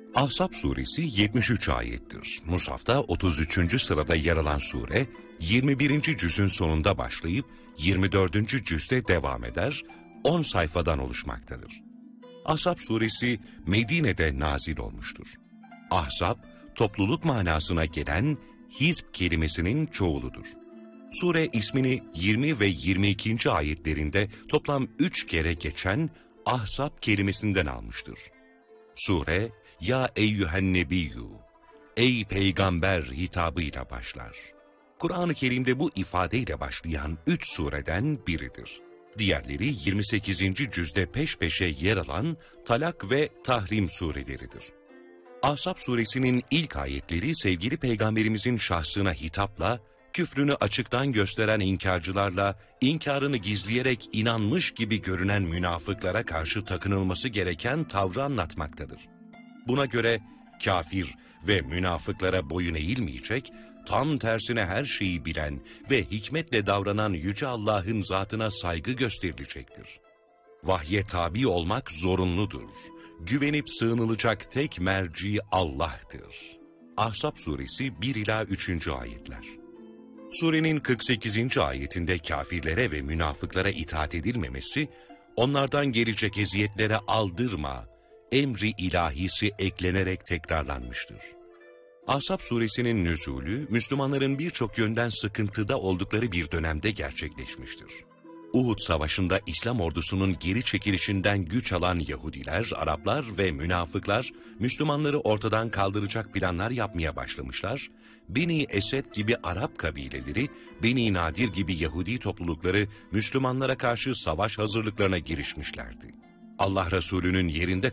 Ahzab suresi 73 ayettir. Musaf'ta 33. sırada yer alan sure, 21. cüzün sonunda başlayıp 24. cüzde devam eder, 10 sayfadan oluşmaktadır. Ahzab suresi Medine'de nazil olmuştur. Ahzab, topluluk manasına gelen hizb kelimesinin çoğuludur. Sure ismini 20 ve 22. ayetlerinde toplam 3 kere geçen Ahzab kelimesinden almıştır. Sure, ya eyyühen nebiyyü, ey peygamber hitabıyla başlar. Kur'an-ı Kerim'de bu ifadeyle başlayan 3 sureden biridir. Diğerleri 28. cüzde peş peşe yer alan Talak ve Tahrim sureleridir. Ahzab suresinin ilk ayetleri sevgili peygamberimizin şahsına hitapla, küfrünü açıktan gösteren inkarcılarla, inkarını gizleyerek inanmış gibi görünen münafıklara karşı takınılması gereken tavrı anlatmaktadır. Buna göre kafir ve münafıklara boyun eğilmeyecek, tam tersine her şeyi bilen ve hikmetle davranan Yüce Allah'ın zatına saygı gösterilecektir. Vahye tabi olmak zorunludur. Güvenip sığınılacak tek merci Allah'tır. Ahzab suresi 1 ila 3. ayetler. Surenin 48. ayetinde kafirlere ve münafıklara itaat edilmemesi, onlardan gelecek eziyetlere aldırma, emri ilahisi eklenerek tekrarlanmıştır. Ahzab suresinin nüzulü, Müslümanların birçok yönden sıkıntıda oldukları bir dönemde gerçekleşmiştir. Uhud Savaşı'nda İslam ordusunun geri çekilişinden güç alan Yahudiler, Araplar ve münafıklar, Müslümanları ortadan kaldıracak planlar yapmaya başlamışlar, Beni Esed gibi Arap kabileleri, Beni Nadir gibi Yahudi toplulukları Müslümanlara karşı savaş hazırlıklarına girişmişlerdi. Allah Resulü'nün yerinde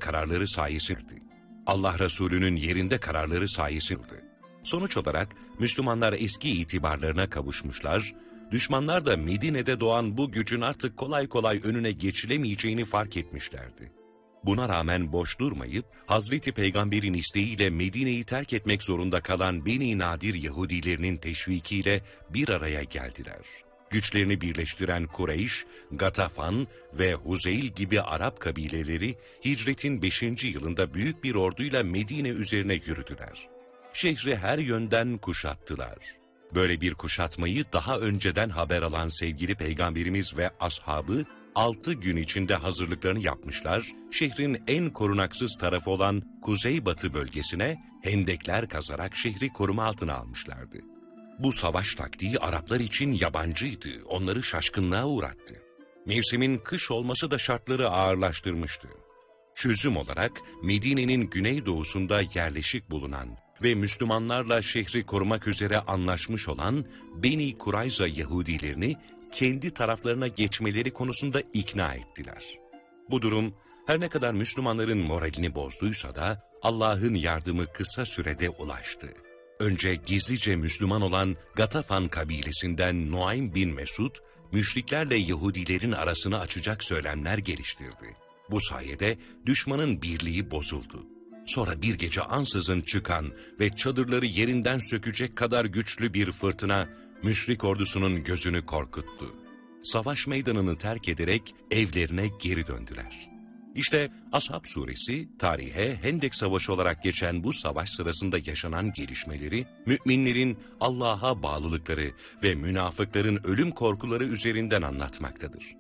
kararları sayesinde. Sonuç olarak Müslümanlar eski itibarlarına kavuşmuşlar, düşmanlar da Medine'de doğan bu gücün artık kolay kolay önüne geçilemeyeceğini fark etmişlerdi. Buna rağmen boş durmayıp Hazreti Peygamber'in isteğiyle Medine'yi terk etmek zorunda kalan Beni Nadir Yahudilerinin teşvikiyle bir araya geldiler. Güçlerini birleştiren Kureyş, Gatafan ve Huzeyl gibi Arap kabileleri hicretin 5. yılında büyük bir orduyla Medine üzerine yürüdüler. Şehri her yönden kuşattılar. Böyle bir kuşatmayı daha önceden haber alan sevgili Peygamberimiz ve ashabı 6 gün içinde hazırlıklarını yapmışlar, şehrin en korunaksız tarafı olan kuzeybatı bölgesine hendekler kazarak şehri koruma altına almışlardı. Bu savaş taktiği Araplar için yabancıydı, onları şaşkınlığa uğrattı. Mevsimin kış olması da şartları ağırlaştırmıştı. Çözüm olarak Medine'nin güneydoğusunda yerleşik bulunan ve Müslümanlarla şehri korumak üzere anlaşmış olan Beni Kurayza Yahudilerini kendi taraflarına geçmeleri konusunda ikna ettiler. Bu durum her ne kadar Müslümanların moralini bozduysa da Allah'ın yardımı kısa sürede ulaştı. Önce gizlice Müslüman olan Gatafan kabilesinden Nuaym bin Mesud, müşriklerle Yahudilerin arasını açacak söylemler geliştirdi. Bu sayede düşmanın birliği bozuldu. Sonra bir gece ansızın çıkan ve çadırları yerinden sökecek kadar güçlü bir fırtına, müşrik ordusunun gözünü korkuttu. Savaş meydanını terk ederek evlerine geri döndüler. İşte Ahzab suresi, tarihe Hendek Savaşı olarak geçen bu savaş sırasında yaşanan gelişmeleri, müminlerin Allah'a bağlılıkları ve münafıkların ölüm korkuları üzerinden anlatmaktadır.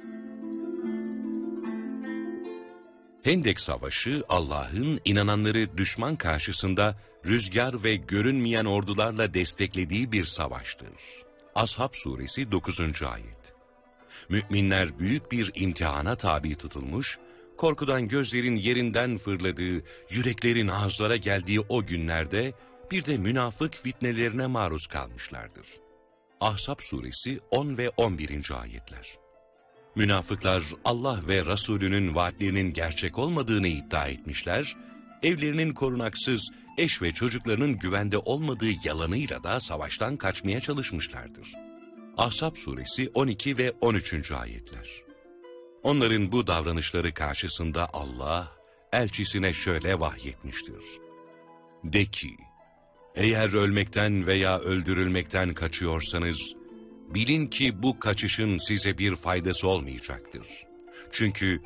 Hendek Savaşı, Allah'ın inananları düşman karşısında rüzgar ve görünmeyen ordularla desteklediği bir savaştır. Ahzab suresi 9. ayet. Müminler büyük bir imtihana tabi tutulmuş, korkudan gözlerin yerinden fırladığı, yüreklerin ağızlara geldiği o günlerde bir de münafık fitnelerine maruz kalmışlardır. Ahzab suresi 10 ve 11. ayetler. Münafıklar Allah ve Resulünün vaatlerinin gerçek olmadığını iddia etmişler, evlerinin korunaksız, eş ve çocuklarının güvende olmadığı yalanıyla da savaştan kaçmaya çalışmışlardır. Ahzab suresi 12 ve 13. ayetler. Onların bu davranışları karşısında Allah, elçisine şöyle vahyetmiştir. De ki, eğer ölmekten veya öldürülmekten kaçıyorsanız, bilin ki bu kaçışın size bir faydası olmayacaktır. Çünkü